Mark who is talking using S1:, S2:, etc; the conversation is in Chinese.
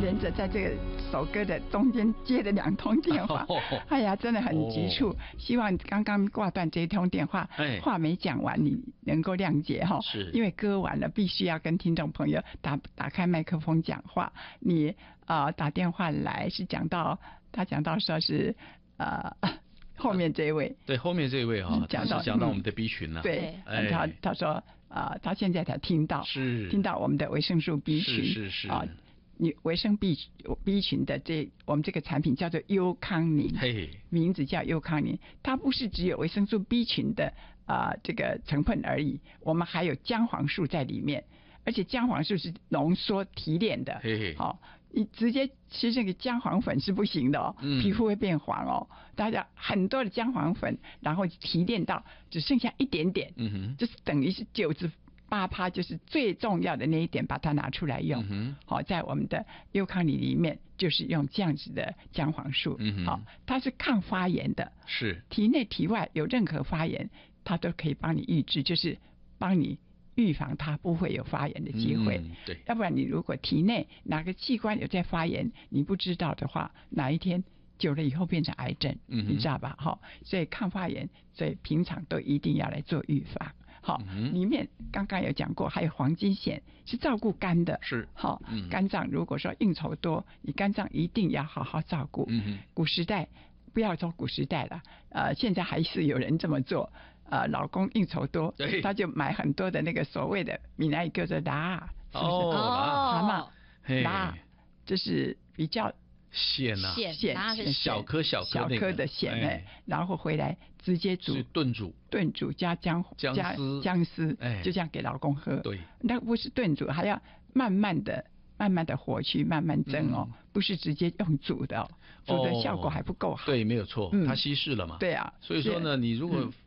S1: 连着在这个首歌的中间接了2通电话，哎呀，真的很急促。希望刚刚挂断这一通电话，话没讲完，你能够谅解哈。
S2: 是，
S1: 因为歌完了，必须要跟听众朋友打开麦克风讲话。你打电话来是讲到说是后面这一位，
S2: 对，后面这一位啊，讲到我们的 B 群了。
S1: 对，他说他现在才听到我们的维生素 B 群，是啊，你维生 B 群的我们这个产品叫做优康宁，名字叫优康宁，它不是只有维生素 B 群的这个成分而已，我们还有姜黄素在里面，而且姜黄素是浓缩提炼的，好。你直接吃这个姜黄粉是不行的哦，皮肤会变黄哦。大家很多的姜黄粉，然后提炼到只剩下一点点，就是等于是98%，就是最重要的那一点，把它拿出来用。好，在我们的优康里里面，就是用这样子的姜黄素。好，它是抗发炎的，
S2: 是
S1: 体内体外有任何发炎，它都可以帮你抑制，就是帮你预防它不会有发炎的机会，
S2: 对，
S1: 要不然你如果体内哪个器官有在发炎，你不知道的话，哪一天久了以后变成癌症，你知道吧？好，所以抗发炎，所以平常都一定要来做预防。好，里面刚刚有讲过，还有黄金硯是照顾肝的，
S2: 是
S1: 好，肝脏如果说应酬多，你肝脏一定要好好照顾。古时代不要说古时代了，现在还是有人这么做。老公应酬多，他就买很多的那个所谓的闽南语叫做辣，是不是？蛤蟆辣，这是比较
S2: 蚬啊，
S3: 蚬
S2: 小颗
S1: 的蚬，然后回来直接
S2: 炖煮
S1: 加姜丝，就这样给老公喝。
S2: 对，
S1: 那不是炖煮，还要慢慢的火去慢慢蒸哦，不是直接用煮的哦，煮的效果还不够好。
S2: 对，没有错，它稀释了嘛。
S1: 对啊，
S2: 所以说呢，你如果